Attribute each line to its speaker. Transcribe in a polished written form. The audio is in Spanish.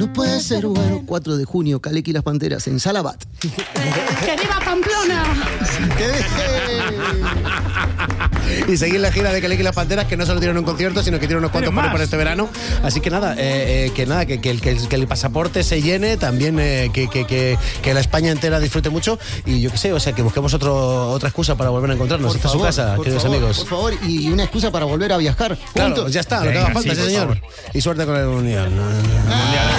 Speaker 1: no puede ser bueno. 4 de junio, Kaleki y las Panteras en Salabat.
Speaker 2: ¡Que viva Pamplona!
Speaker 3: Y seguir la gira de Kaleki y las Panteras, que no solo tienen un concierto, sino que tienen unos cuantos para este verano. Así que nada, que el pasaporte se llene, también que la España entera disfrute mucho. Y yo qué sé, o sea, que busquemos otra excusa para volver a encontrarnos. Esta es su casa, queridos amigos.
Speaker 1: Por favor, y una excusa para volver a viajar.
Speaker 3: Claro,
Speaker 1: juntos.
Speaker 3: ya está, lo que haga falta, sí, señor. Y suerte con el Mundial.